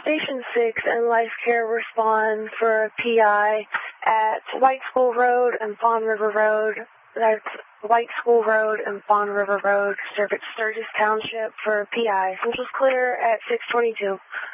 Station 6 and Life Care respond for a PI at White School Road and Fawn River Road. That's White School Road and Fawn River Road, Sturgis Township for a PI. Central's clear at 6:22.